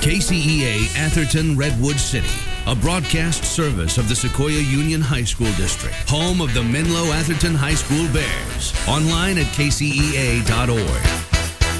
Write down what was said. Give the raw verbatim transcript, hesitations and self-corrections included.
K C E A Atherton Redwood City, a broadcast service of the Sequoia Union High School District, home of the Menlo Atherton High School Bears. Online at K C E A dot org.